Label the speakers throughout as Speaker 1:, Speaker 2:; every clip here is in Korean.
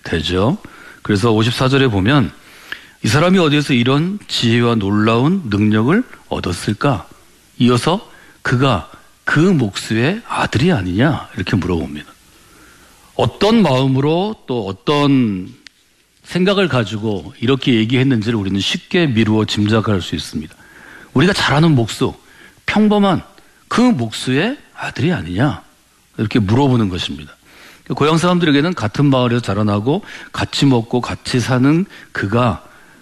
Speaker 1: 되죠. 그래서 54절에 보면 이 사람이 어디에서 이런 지혜와 놀라운 능력을 얻었을까? 이어서 그가 그 목수의 아들이 아니냐? 이렇게 물어봅니다. 어떤 마음으로 또 어떤 생각을 가지고 이렇게 얘기했는지를 우리는 쉽게 미루어 짐작할 수 있습니다. 우리가 잘 아는 목수, 평범한 그 목수의 아들이 아니냐? 이렇게 물어보는 것입니다. 고향 사람들에게는 같은 마을에서 자라나고 같이 먹고 같이 사는 그가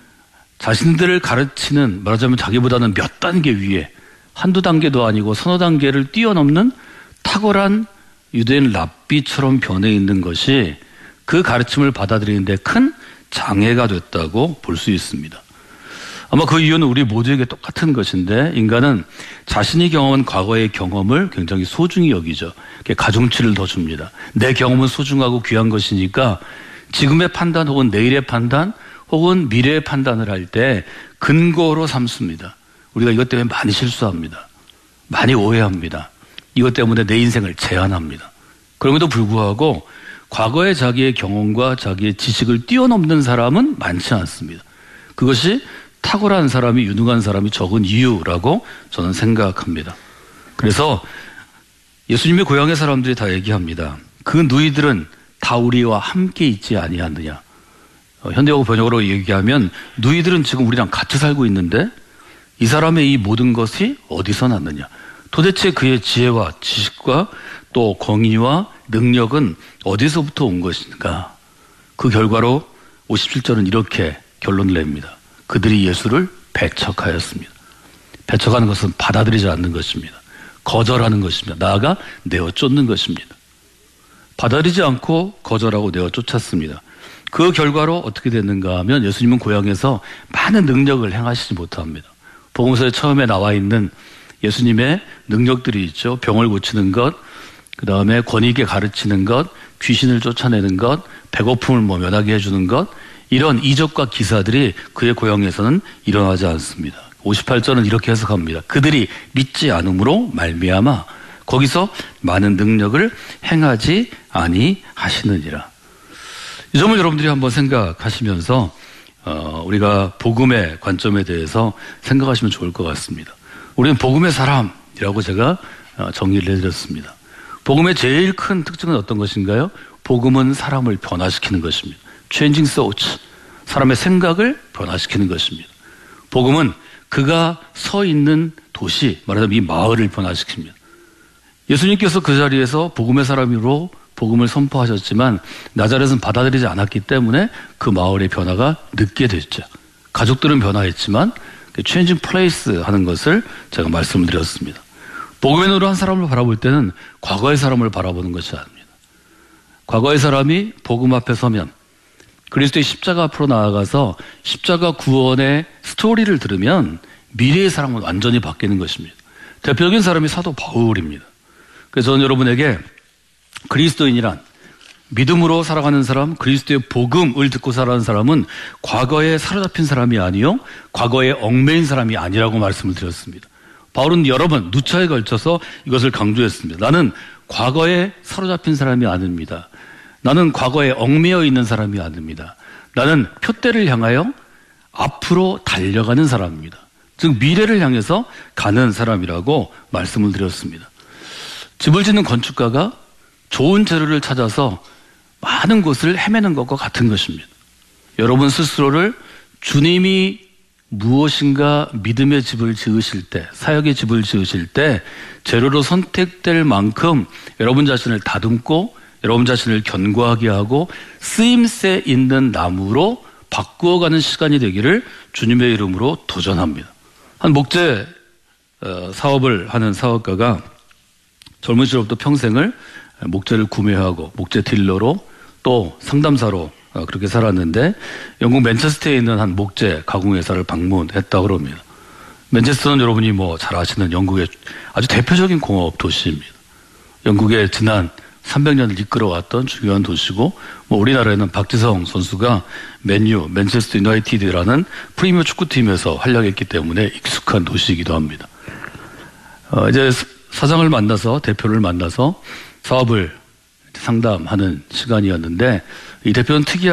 Speaker 1: 자신들을 가르치는, 말하자면 자기보다는 몇 단계 위에, 한두 단계도 아니고 서너 단계를 뛰어넘는 탁월한 유대인 랍비처럼 변해 있는 것이 그 가르침을 받아들이는데 큰 장애가 됐다고 볼 수 있습니다. 아마 그 이유는 우리 모두에게 똑같은 것인데, 인간은 자신이 경험한 과거의 경험을 굉장히 소중히 여기죠. 가중치를 더 줍니다. 내 경험은 소중하고 귀한 것이니까 지금의 판단 혹은 내일의 판단 혹은 미래의 판단을 할 때 근거로 삼습니다. 우리가 이것 때문에 많이 실수합니다. 많이 오해합니다. 이것 때문에 내 인생을 제한합니다. 그럼에도 불구하고 과거의 자기의 경험과 자기의 지식을 뛰어넘는 사람은 많지 않습니다. 그것이 탁월한 사람이, 유능한 사람이 적은 이유라고 저는 생각합니다. 그래서 예수님의 고향의 사람들이 다 얘기합니다. 그 누이들은 다 우리와 함께 있지 아니하느냐. 현대어 번역으로 얘기하면 누이들은 지금 우리랑 같이 살고 있는데 이 사람의 이 모든 것이 어디서 났느냐. 도대체 그의 지혜와 지식과 또 권위와 능력은 어디서부터 온 것인가. 그 결과로 57절은 이렇게 결론을 냅니다. 그들이 예수를 배척하였습니다. 배척하는 것은 받아들이지 않는 것입니다. 거절하는 것입니다. 나아가 내어 쫓는 것입니다. 받아들이지 않고 거절하고 내어 쫓았습니다. 그 결과로 어떻게 됐는가 하면 예수님은 고향에서 많은 능력을 행하시지 못합니다. 복음서에 처음에 나와 있는 예수님의 능력들이 있죠. 병을 고치는 것, 그 다음에 권위 있게 가르치는 것, 귀신을 쫓아내는 것, 배고픔을 면하게 해주는 것, 이런 이적과 기사들이 그의 고향에서는 일어나지 않습니다. 58절은 이렇게 해석합니다. 그들이 믿지 않음으로 말미암아 거기서 많은 능력을 행하지 아니하시느니라. 이 점을 여러분들이 한번 생각하시면서 우리가 복음의 관점에 대해서 생각하시면 좋을 것 같습니다. 우리는 복음의 사람이라고 제가 정의를 해드렸습니다. 복음의 제일 큰 특징은 어떤 것인가요? 복음은 사람을 변화시키는 것입니다. Changing thoughts, 사람의 생각을 변화시키는 것입니다. 복음은 그가 서 있는 도시, 말하자면 이 마을을 변화시킵니다. 예수님께서 그 자리에서 복음의 사람으로 복음을 선포하셨지만 나자렛은 받아들이지 않았기 때문에 그 마을의 변화가 늦게 됐죠. 가족들은 변화했지만 Changing place 하는 것을 제가 말씀을 드렸습니다. 복음의 눈으로 한 사람을 바라볼 때는 과거의 사람을 바라보는 것이 아닙니다. 과거의 사람이 복음 앞에 서면 그리스도의 십자가 앞으로 나아가서 십자가 구원의 스토리를 들으면 미래의 사람은 완전히 바뀌는 것입니다. 대표적인 사람이 사도 바울입니다. 그래서 저는 여러분에게 그리스도인이란, 믿음으로 살아가는 사람, 그리스도의 복음을 듣고 살아가는 사람은 과거에 사로잡힌 사람이 아니요 과거에 얽매인 사람이 아니라고 말씀을 드렸습니다. 바울은 여러 번 누차에 걸쳐서 이것을 강조했습니다. 나는 과거에 사로잡힌 사람이 아닙니다. 나는 과거에 얽매여 있는 사람이 아닙니다. 나는 표대를 향하여 앞으로 달려가는 사람입니다. 즉 미래를 향해서 가는 사람이라고 말씀을 드렸습니다. 집을 짓는 건축가가 좋은 재료를 찾아서 많은 곳을 헤매는 것과 같은 것입니다. 여러분 스스로를 주님이 무엇인가 믿음의 집을 지으실 때, 사역의 집을 지으실 때 재료로 선택될 만큼 여러분 자신을 다듬고 여러분 자신을 견고하게 하고 쓰임새 있는 나무로 바꾸어가는 시간이 되기를 주님의 이름으로 도전합니다. 한 목재 사업을 하는 사업가가 젊은 시절부터 평생을 목재를 구매하고 목재 딜러로 또 상담사로 그렇게 살았는데 영국 맨체스터에 있는 한 목재 가공회사를 방문했다고 합니다. 맨체스터는 여러분이 잘 아시는 영국의 아주 대표적인 공업 도시입니다. 영국의 지난 300년을 이끌어왔던 중요한 도시고 우리나라에는 박지성 선수가 맨유, 맨체스터 유나이티드라는 프리미어 축구팀에서 활약했기 때문에 익숙한 도시이기도 합니다. 이제 사장을 만나서 대표를 만나서 사업을 상담하는 시간이었는데 이 대표는 특이하게